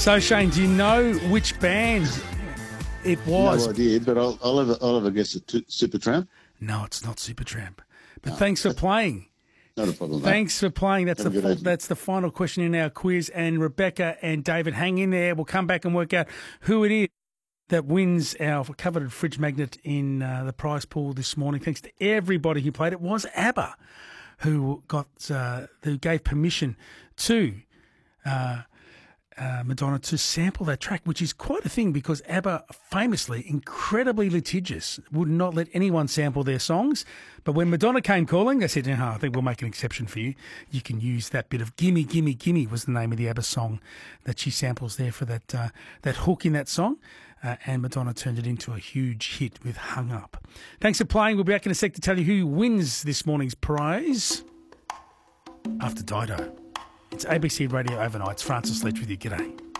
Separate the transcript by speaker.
Speaker 1: So, Shane, do you know which band it was?
Speaker 2: No idea, but I'll have a guess at Supertramp.
Speaker 1: No, it's not Supertramp. But thanks for playing.
Speaker 2: Not a problem, mate.
Speaker 1: Thanks for playing. That's
Speaker 2: Have a good evening.
Speaker 1: that's the final question in our quiz. And Rebecca and David, hang in there. We'll come back and work out who it is that wins our coveted fridge magnet in the prize pool this morning. Thanks to everybody who played. It was ABBA who gave permission to Madonna to sample that track, which is quite a thing because ABBA, famously incredibly litigious, would not let anyone sample their songs. But when Madonna came calling, they said, I think we'll make an exception for you. You can use that bit of Gimme, Gimme, Gimme was the name of the ABBA song that she samples there for that hook in that song. And Madonna turned it into a huge hit with Hung Up. Thanks for playing. We'll be back in a sec to tell you who wins this morning's prize after Dido. It's ABC Radio Overnight. It's Francis Leach with you. G'day.